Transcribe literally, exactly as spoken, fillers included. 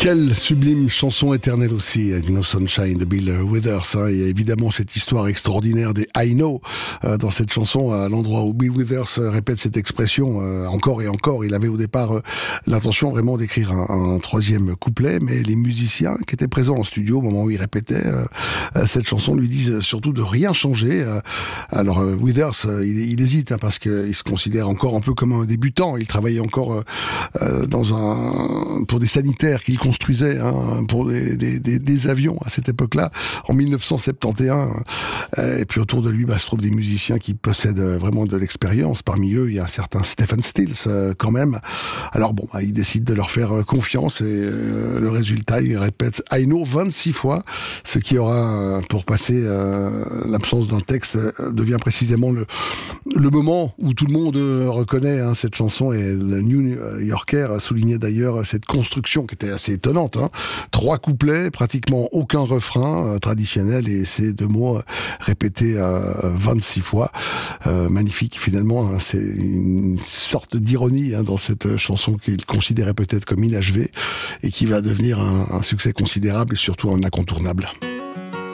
Quelle sublime chanson éternelle aussi, No Sunshine de Bill Withers. Hein. Il y a évidemment cette histoire extraordinaire des I Know euh, dans cette chanson, à l'endroit où Bill Withers euh, répète cette expression euh, encore et encore. Il avait au départ euh, l'intention vraiment d'écrire un, un troisième couplet, mais les musiciens qui étaient présents en studio au moment où il répétait euh, euh, cette chanson lui disent surtout de rien changer. Euh, alors euh, Withers, euh, il, il hésite hein, parce qu'il se considère encore un peu comme un débutant. Il travaillait encore euh, euh, dans un pour des sanitaires qu'il construisait hein, pour des, des, des, des avions à cette époque-là, en mille neuf cent soixante et onze. Euh, et puis autour de lui, bah, se trouvent des musiciens qui possèdent vraiment de l'expérience. Parmi eux, il y a un certain Stephen Stills euh, quand même. Alors bon, bah, il décide de leur faire confiance et euh, le résultat, il répète I know vingt-six fois, ce qui aura, pour passer euh, l'absence d'un texte, devient précisément le, le moment où tout le monde reconnaît hein, cette chanson. Et le New Yorker a souligné d'ailleurs cette construction qui était assez étonnante. Hein. Trois couplets, pratiquement aucun refrain euh, traditionnel et ces deux mots euh, répétés euh, vingt-six fois. Euh, magnifique finalement, hein. C'est une sorte d'ironie hein, dans cette chanson qu'il considérait peut-être comme inachevée et qui va devenir un, un succès considérable et surtout un incontournable.